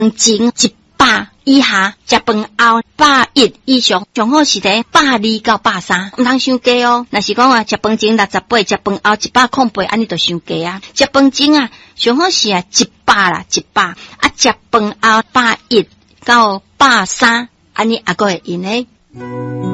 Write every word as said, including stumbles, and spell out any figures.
前一百以下，食饭后百一以上，上好是在百二到百三，唔通伤低哦。若是讲啊，食饭前六十八，食饭后一百空八，安尼就伤低啊。食饭前啊，上好是啊一百啦，一百啊，食饭后百一到百三，安尼也个会用诶。